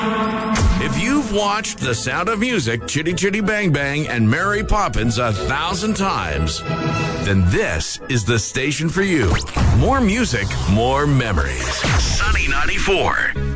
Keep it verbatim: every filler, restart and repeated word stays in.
If you've watched The Sound of Music, Chitty Chitty Bang Bang, and Mary Poppins a thousand times, then this is the station for you. More music, more memories. Sunny ninety-four.